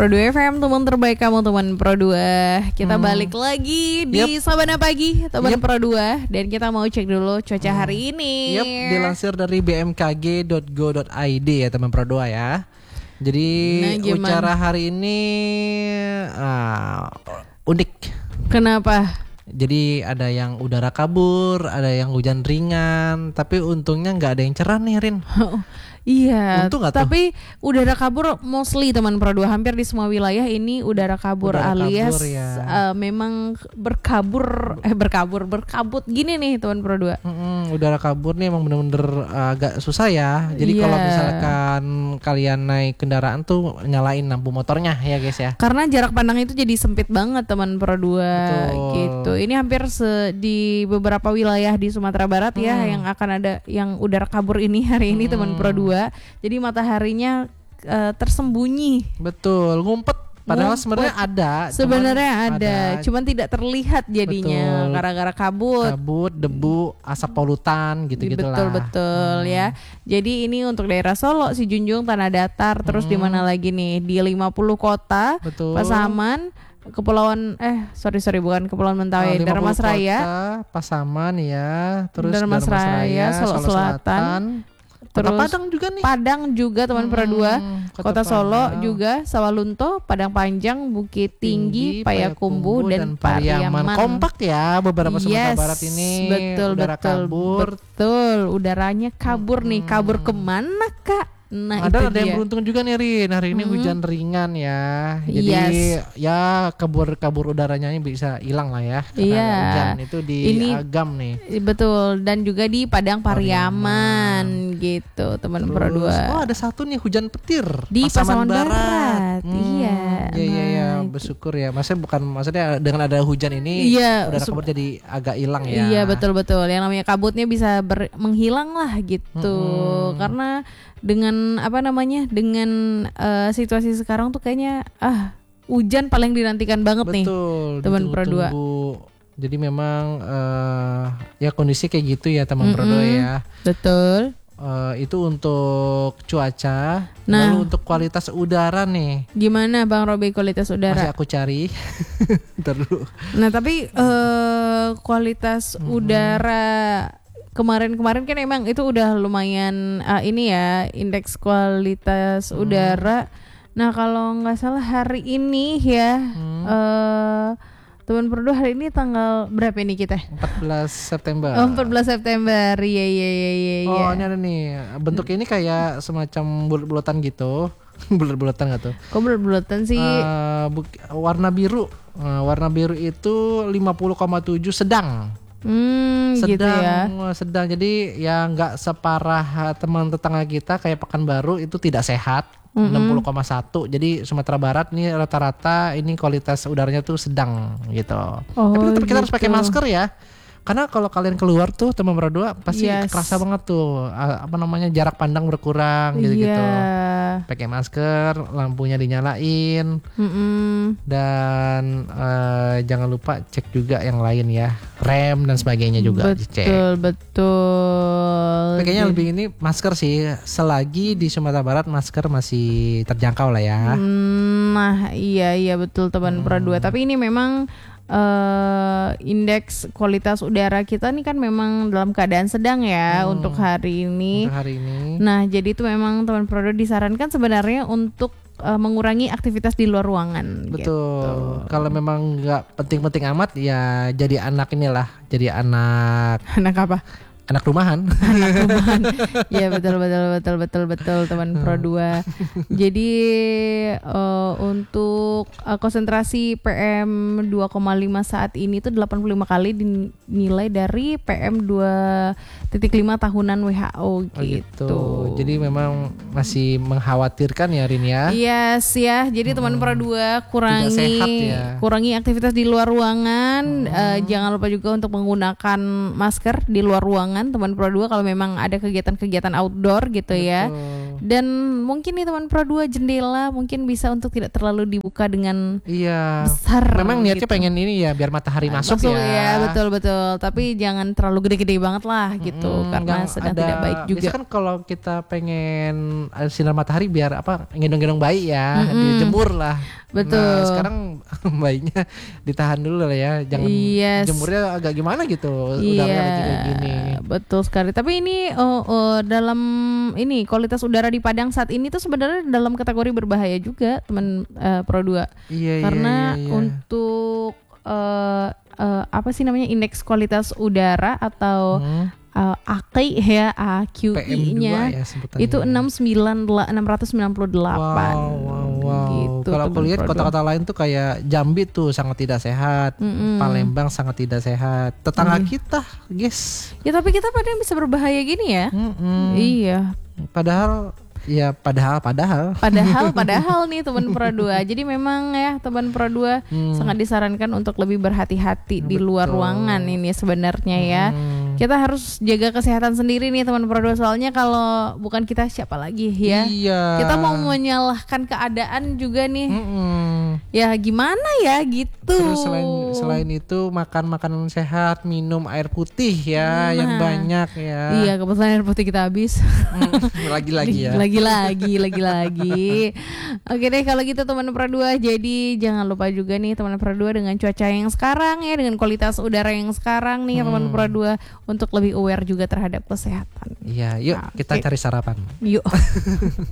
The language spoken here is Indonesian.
Pro 2 FM, teman terbaik kamu, teman Pro 2. Kita balik lagi di Sabana Pagi, teman Pro 2. Dan kita mau cek dulu cuaca hari ini. Dilansir dari bmkg.go.id ya teman Pro 2 ya. Jadi ucara hari ini unik. Kenapa? Jadi ada yang udara kabur, ada yang hujan ringan, tapi untungnya nggak ada yang cerah nih Rin. Iya, Untung gak tapi udara kabur mostly teman Pro 2, hampir di semua wilayah ini udara kabur alias memang berkabut gini nih teman Pro 2. Udara kabur nih emang bener-bener agak susah ya. Jadi kalau misalkan kalian naik kendaraan tuh nyalain lampu motornya ya guys ya. Karena jarak pandang itu jadi sempit banget teman Pro 2. Betul. Gitu. Ini hampir di beberapa wilayah di Sumatera Barat ya yang akan ada yang udara kabur ini hari ini teman Pro 2. Jadi mataharinya tersembunyi. Betul, ngumpet. Padahal sebenarnya ada. Cuman tidak terlihat jadinya. Betul. Gara-gara kabut, debu, asap polutan gitu-gitulah. Betul ya. Jadi ini untuk daerah Solo, Sijunjung, Tanah Datar, terus di mana lagi nih? Di 50 kota, betul. Pasaman, Kepulauan bukan Kepulauan Mentawai, Darmasraya, Pasaman ya, terus Darmasraya, Solo Selatan. Kota Terus Padang juga nih. Padang juga teman Pro 2. Kota Solo juga, Sawalunto, Padang Panjang, Bukit Tinggi, Payakumbuh dan Pariaman. Kompak ya beberapa Sumatera Barat ini. Betul. Udaranya kabur nih. Kabur kemana Kak? Nah, ada yang beruntung juga nih Rin. Hari ini hujan ringan ya. Jadi ya kabur udaranya ini bisa hilang lah ya. Hujan itu di Agam nih. Betul. Dan juga di Padang Pariaman gitu teman Pro 2. Oh ada satu nih hujan petir di Pasaman Barat. Iya. Bersyukur ya. Maksudnya dengan ada hujan ini udara kabut jadi agak hilang ya. Iya betul. Yang namanya kabutnya bisa menghilang lah gitu. Karena dengan situasi sekarang tuh kayaknya hujan paling dinantikan banget nih teman Pro 2. Jadi memang ya kondisi kayak gitu ya teman Pro 2 ya. Betul. Itu untuk cuaca. Lalu untuk kualitas udara nih. Gimana Bang Robi kualitas udara? Masih aku cari. Ntar dulu. Nah tapi kualitas udara kemarin kan emang itu udah lumayan ini ya indeks kualitas udara. Nah kalau nggak salah hari ini ya teman Pro 2 hari ini tanggal berapa ini kita? 14 September. 14 September. Iya. Oh ini ada nih bentuknya ini kayak semacam bulat-bulatan gitu. Bulat-bulatan nggak tuh? Kok bulat-bulatan sih? Warna biru. Warna biru itu 50,7 sedang. Sedang jadi ya nggak separah teman tetangga kita kayak Pekanbaru itu tidak sehat 60,1. Jadi Sumatera Barat nih rata-rata ini kualitas udaranya tuh sedang gitu. Tapi tetap kita harus pakai masker ya. Karena kalau kalian keluar tuh teman Pro 2 pasti kerasa banget tuh jarak pandang berkurang gitu. Pakai masker, lampunya dinyalain. Dan jangan lupa cek juga yang lain ya. Rem dan sebagainya juga dicek. Betul. Kayaknya lebih ini masker sih. Selagi di Sumatera Barat masker masih terjangkau lah ya. Nah, iya betul teman Pro 2. Tapi ini memang indeks kualitas udara kita nih kan memang dalam keadaan sedang ya untuk hari ini. Nah jadi itu memang teman Pro 2 disarankan sebenarnya untuk mengurangi aktivitas di luar ruangan. Betul. Gitu. Kalau memang nggak penting-penting amat ya jadi anak apa? Anak rumahan. Ya betul teman Pro 2. Jadi untuk konsentrasi PM 2,5 saat ini tuh 85 kali dinilai dari PM 2,5 tahunan WHO gitu. Jadi memang masih mengkhawatirkan ya Rin ya. Yes ya. Jadi teman Pro 2 kurangi aktivitas di luar ruangan. Jangan lupa juga untuk menggunakan masker di luar ruangan teman Pro 2 kalau memang ada kegiatan-kegiatan outdoor gitu. Betul. Ya. Dan mungkin nih teman Pro 2, jendela mungkin bisa untuk tidak terlalu dibuka dengan besar. Memang niatnya pengen ini ya biar matahari masuk ya. Ya, betul. Tapi jangan terlalu gede-gede banget lah gitu, karena sedang tidak baik juga. Biasanya kan kalau kita pengen sinar matahari biar gendong-gendong bayi ya, dijemur lah. Betul. Nah, sekarang bayinya ditahan dulu lah ya, jangan jemurnya agak gimana gitu, udaranya lagi kayak gini. Betul sekali. Tapi ini dalam ini kualitas udara di Padang saat ini tuh sebenarnya dalam kategori berbahaya juga, teman Pro 2. Karena untuk apa sih namanya, indeks kualitas udara atau AQI ya, AQI-nya ya, itu 698. Wow. Gitu, kalau aku lihat kota-kota lain tuh kayak Jambi tuh sangat tidak sehat, Palembang sangat tidak sehat. Tetangga kita, guys. Ya tapi kita Padang bisa berbahaya gini ya. Iya. Padahal nih teman Pro 2. Jadi memang ya teman Pro 2 sangat disarankan untuk lebih berhati-hati di luar ruangan ini sebenarnya ya. Kita harus jaga kesehatan sendiri nih teman Pro 2, soalnya kalau bukan kita siapa lagi ya. Kita mau menyalahkan keadaan juga nih. Ya gimana ya gitu. Terus selain itu makan makanan sehat, minum air putih ya yang banyak ya. Iya, kebetulan air putih kita habis. Lagi-lagi ya. Lagi-lagi. Oke deh kalau gitu teman Pro 2. Jadi jangan lupa juga nih teman Pro 2 dengan cuaca yang sekarang ya, dengan kualitas udara yang sekarang nih teman Pro 2, untuk lebih aware juga terhadap kesehatan. Iya, yuk kita cari sarapan. Yuk.